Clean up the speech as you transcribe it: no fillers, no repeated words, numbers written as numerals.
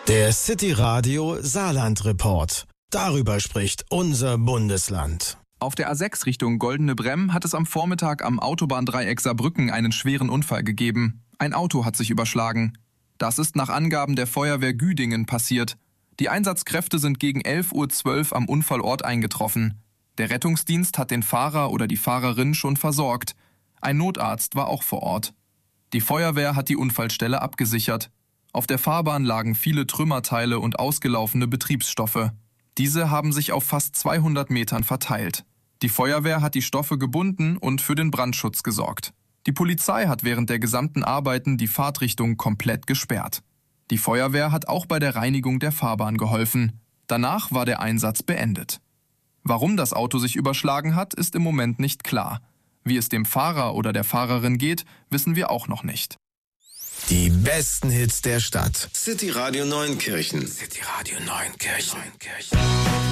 Der City Radio Saarland Report. Darüber spricht unser Bundesland. Auf der A6 Richtung Goldene Bremm hat es am Vormittag am Autobahndreieck Saarbrücken einen schweren Unfall gegeben. Ein Auto hat sich überschlagen. Das ist nach Angaben der Feuerwehr Güdingen passiert. Die Einsatzkräfte sind gegen 11:12 Uhr am Unfallort eingetroffen. Der Rettungsdienst hat den Fahrer oder die Fahrerin schon versorgt. Ein Notarzt war auch vor Ort. Die Feuerwehr hat die Unfallstelle abgesichert. Auf der Fahrbahn lagen viele Trümmerteile und ausgelaufene Betriebsstoffe. Diese haben sich auf fast 200 Metern verteilt. Die Feuerwehr hat die Stoffe gebunden und für den Brandschutz gesorgt. Die Polizei hat während der gesamten Arbeiten die Fahrtrichtung komplett gesperrt. Die Feuerwehr hat auch bei der Reinigung der Fahrbahn geholfen. Danach war der Einsatz beendet. Warum das Auto sich überschlagen hat, ist im Moment nicht klar. Wie es dem Fahrer oder der Fahrerin geht, wissen wir auch noch nicht. Die besten Hits der Stadt. City Radio Neunkirchen. City Radio Neunkirchen.